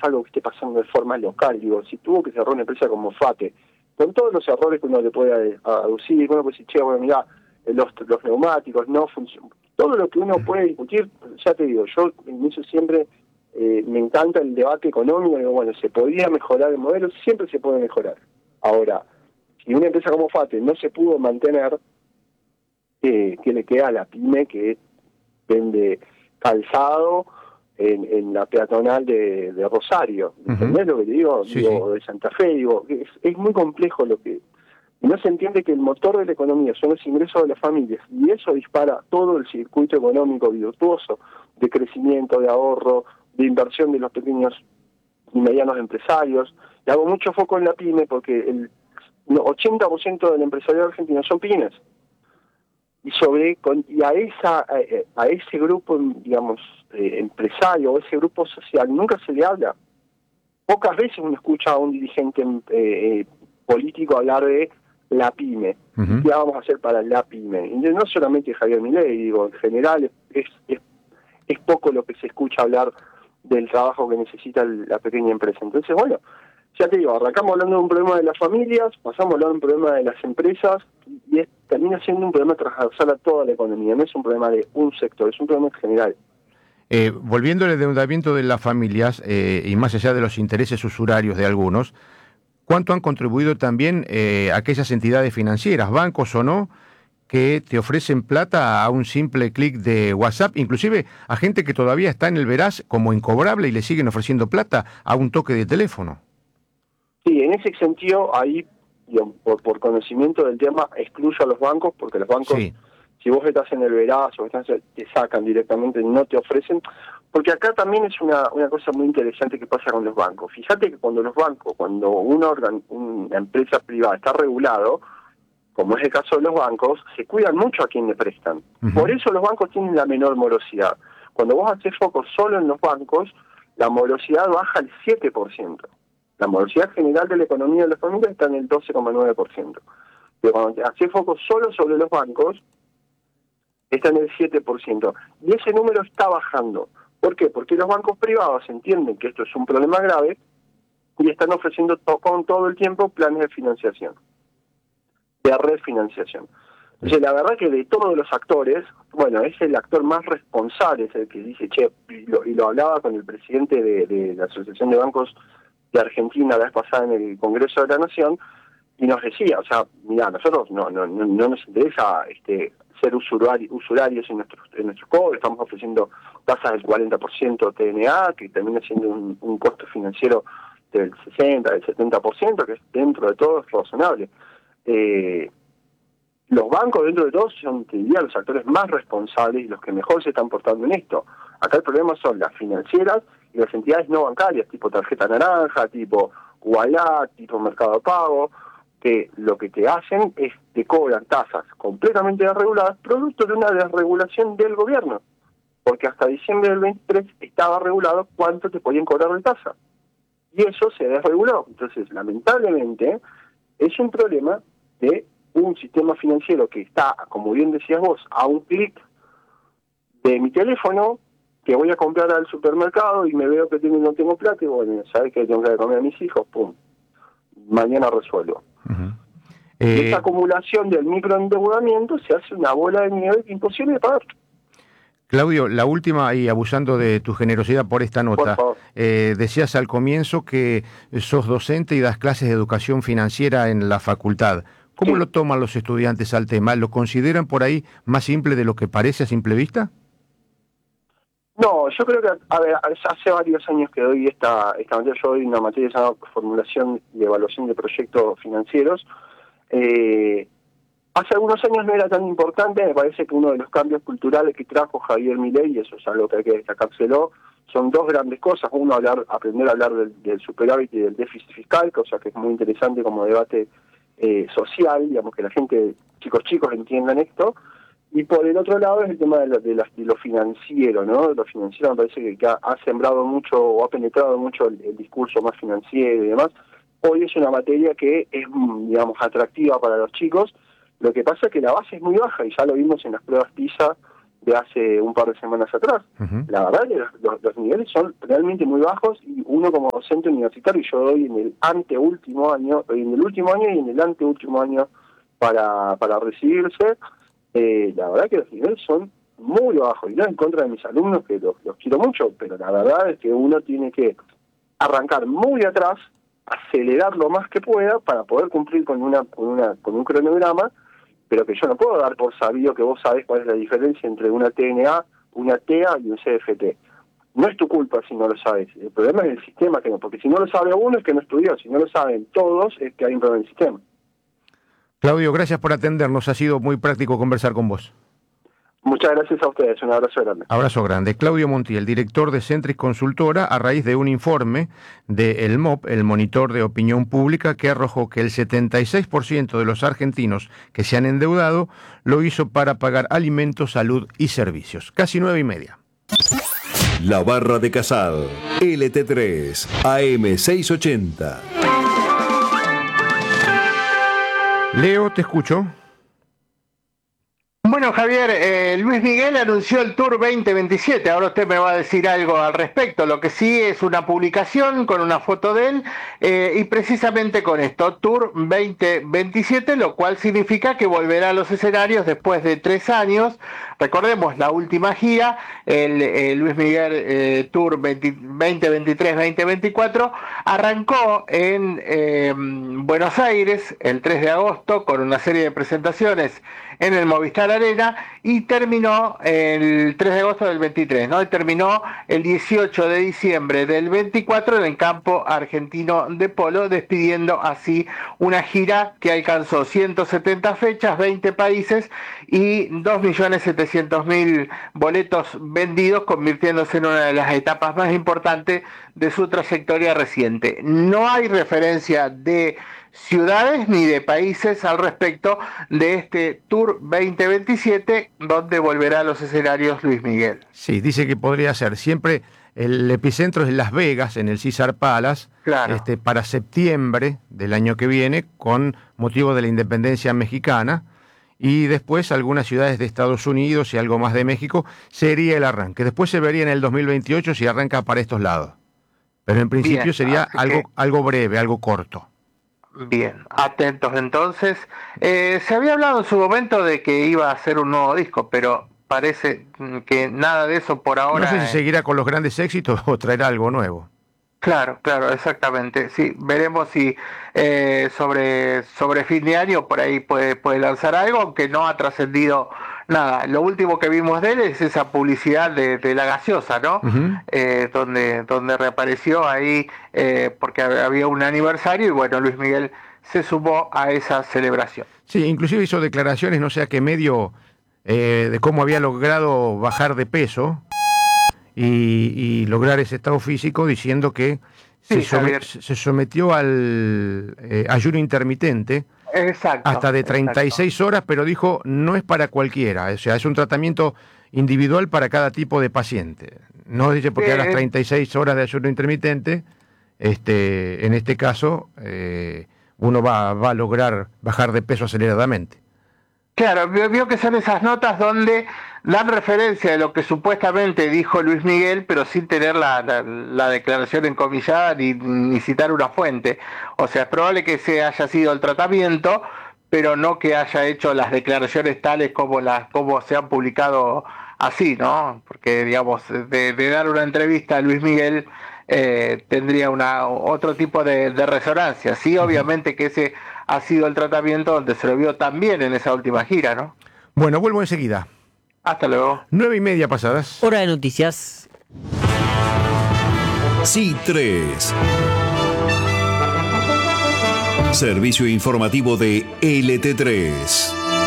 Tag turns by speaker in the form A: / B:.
A: algo que esté pasando de forma local. Digo, si tuvo que cerrar una empresa como FATE, con todos los errores que uno le puede aducir, uno puede decir, che, bueno, mirá, los neumáticos no funcionan, todo lo que uno puede discutir, ya te digo, yo en eso siempre me encanta el debate económico, digo, bueno, se podría mejorar el modelo, siempre se puede mejorar. Ahora, si una empresa como FATE no se pudo mantener, ¿qué le queda a la pyme que vende calzado en la peatonal de Rosario? ¿Entendés lo que te digo?
B: Sí,
A: Digo,
B: sí.
A: de Santa Fe, digo, es muy complejo lo que... Y no se entiende que el motor de la economía son los ingresos de las familias, y eso dispara todo el circuito económico virtuoso de crecimiento, de ahorro, de inversión de los pequeños y medianos empresarios. Y hago mucho foco en la pyme porque el 80% del empresariado argentino son pymes. Y a ese grupo, digamos, empresario, o ese grupo social, nunca se le habla. Pocas veces uno escucha a un dirigente político hablar de la pyme. ¿Y qué vamos a hacer para la pyme? Y no solamente Javier Milei, digo, en general es poco lo que se escucha hablar del trabajo que necesita la pequeña empresa. Entonces, bueno, ya te digo, arrancamos hablando de un problema de las familias, pasamos a hablar de un problema de las empresas, y termina siendo un problema transversal a toda la economía, no es un problema de un sector, es un problema en general.
B: Volviendo al endeudamiento de las familias, y más allá de los intereses usurarios de algunos, ¿cuánto han contribuido también aquellas entidades financieras, bancos o no, que te ofrecen plata a un simple clic de WhatsApp, inclusive a gente que todavía está en el veraz como incobrable y le siguen ofreciendo plata a un toque de teléfono?
A: Sí, en ese sentido, ahí, digamos, por conocimiento del tema, excluyo a los bancos, porque los bancos,
B: Sí.
A: si vos estás en el veraz o te sacan directamente, no te ofrecen, porque acá también es una cosa muy interesante que pasa con los bancos. Fíjate que cuando los bancos, cuando una empresa privada está regulado, como es el caso de los bancos, se cuidan mucho a quien le prestan. Por eso los bancos tienen la menor morosidad. Cuando vos haces foco solo en los bancos, la morosidad baja al 7%. La morosidad general de la economía de las familias está en el 12,9%. Pero cuando haces foco solo sobre los bancos, está en el 7%. Y ese número está bajando. ¿Por qué? Porque los bancos privados entienden que esto es un problema grave y están ofreciendo con todo el tiempo planes de financiación, de refinanciación. Entonces, la verdad que de todos los actores, bueno, es el actor más responsable, es el que dice, che, y lo hablaba con el presidente de la Asociación de Bancos de Argentina la vez pasada en el Congreso de la Nación, y nos decía, o sea, mira, nosotros no nos interesa ser usurarios en nuestros cobros, estamos ofreciendo tasas del 40% TNA, que termina siendo un costo financiero del 60, del 70%, que es dentro de todo es razonable. Los bancos dentro de todo son, te diría, los actores más responsables y los que mejor se están portando en esto. Acá el problema son las financieras y las entidades no bancarias, tipo tarjeta naranja, tipo Ualá, tipo Mercado Pago, que lo que te hacen es te cobran tasas completamente desreguladas, producto de una desregulación del gobierno, porque hasta diciembre del 23 estaba regulado cuánto te podían cobrar de tasa, y eso se desreguló. Entonces, lamentablemente, es un problema de un sistema financiero que está, como bien decías vos, a un clic de mi teléfono, que voy a comprar al supermercado y me veo que no tengo plata, y bueno, ¿sabes que tengo que comer a mis hijos? Pum, mañana resuelvo. Y esa acumulación del microendeudamiento se hace una bola de nieve imposible de pagar.
B: Claudio, la última, y abusando de tu generosidad por esta nota,
A: Por favor.
B: decías al comienzo que sos docente y das clases de educación financiera en la facultad. ¿Cómo
A: Sí.
B: lo toman los estudiantes al tema? ¿Lo consideran por ahí más simple de lo que parece a simple vista?
A: No, yo creo que, a ver, hace varios años que doy esta materia. Yo doy una materia llamada Formulación y Evaluación de Proyectos Financieros. Hace algunos años no era tan importante. Me parece que uno de los cambios culturales que trajo Javier Milei, y eso es algo que hay que destacárselo, son dos grandes cosas. Uno, aprender a hablar del superávit y del déficit fiscal, cosa que es muy interesante como debate social, digamos, que la gente, chicos entiendan esto. Y por el otro lado es el tema de lo financiero, ¿no? Lo financiero me parece que ha sembrado mucho o ha penetrado mucho el discurso más financiero y demás. Hoy es una materia que es, digamos, atractiva para los chicos. Lo que pasa es que la base es muy baja, y ya lo vimos en las pruebas PISA de hace un par de semanas atrás.
B: Ujú.
A: La verdad que los niveles son realmente muy bajos, y uno como docente universitario, yo doy en el anteúltimo año, en el último año y en el anteúltimo año para recibirse. La verdad que los niveles son muy bajos, y no en contra de mis alumnos, que los quiero mucho, pero la verdad es que uno tiene que arrancar muy de atrás, acelerar lo más que pueda para poder cumplir con un cronograma, pero que yo no puedo dar por sabido que vos sabés cuál es la diferencia entre una TNA, una TEA y un CFT. No es tu culpa si no lo sabes. El problema es el sistema, que no, porque si no lo sabe uno es que no estudió, si no lo saben todos es que hay un problema en el sistema.
B: Claudio, gracias por atendernos. Ha sido muy práctico conversar con vos.
A: Muchas gracias a ustedes, un abrazo grande.
B: Abrazo grande. Claudio Montiel, director de Centris Consultora, a raíz de un informe del MOP, el Monitor de Opinión Pública, que arrojó que el 76% de los argentinos que se han endeudado lo hizo para pagar alimentos, salud y servicios. Casi 9:30.
C: La Barra de Casal, LT3, AM680.
B: Leo, te escucho.
D: Bueno, Javier, Luis Miguel anunció el Tour 2027, ahora usted me va a decir algo al respecto. Lo que sí es una publicación con una foto de él, y precisamente con esto, Tour 2027, lo cual significa que volverá a los escenarios después de 3 años. Recordemos, la última gira, el Luis Miguel Tour 2023-2024, arrancó en Buenos Aires el 3 de agosto con una serie de presentaciones en el Movistar Arena, y terminó el 3 de agosto del 23, ¿no? Y terminó el 18 de diciembre del 24 en el campo argentino de polo, despidiendo así una gira que alcanzó 170 fechas, 20 países y 2.700.000 boletos vendidos, convirtiéndose en una de las etapas más importantes de su trayectoria reciente. No hay referencia de ciudades ni de países al respecto de este Tour 2027, donde volverá a los escenarios Luis Miguel.
B: Sí, dice que podría ser. Siempre el epicentro es en Las Vegas, en el Caesars Palace,
D: Claro.
B: Para septiembre del año que viene, con motivo de la independencia mexicana, y después algunas ciudades de Estados Unidos y algo más de México, sería el arranque. Después se vería en el 2028 si arranca para estos lados. Pero en principio
D: Bien,
B: sería
D: así
B: algo breve, algo corto.
D: Bien, atentos entonces. Se había hablado en su momento de que iba a hacer un nuevo disco, pero parece que nada de eso por ahora.
B: No sé si seguirá con los grandes éxitos o traerá algo nuevo.
D: Claro, exactamente. Sí, veremos si sobre fin de año por ahí puede lanzar algo, aunque no ha trascendido nada. Lo último que vimos de él es esa publicidad de la gaseosa, ¿no?
B: Uh-huh.
D: Donde reapareció ahí porque había un aniversario, y bueno, Luis Miguel se sumó a esa celebración.
B: Sí, inclusive hizo declaraciones, no sé a qué medio, de cómo había logrado bajar de peso y lograr ese estado físico, diciendo que
D: Sí,
B: se sometió al ayuno intermitente.
D: Exacto.
B: Hasta de 36 horas, pero dijo, no es para cualquiera, o sea, es un tratamiento individual para cada tipo de paciente. No dice porque hagas 36 horas de ayuno intermitente, en este caso, uno va a lograr bajar de peso aceleradamente.
D: Claro, vio que son esas notas donde dan referencia de lo que supuestamente dijo Luis Miguel, pero sin tener la declaración encomillada ni citar una fuente. O sea, es probable que ese haya sido el tratamiento, pero no que haya hecho las declaraciones tales como se han publicado así, ¿no? Porque, digamos, de dar una entrevista a Luis Miguel tendría otro tipo de resonancia. Sí, obviamente que ese ha sido el tratamiento donde se lo vio también en esa última gira, ¿no?
B: Bueno, vuelvo enseguida.
D: Hasta luego.
B: 9:30 pasadas.
E: Hora de noticias.
C: C3. Servicio informativo de LT3.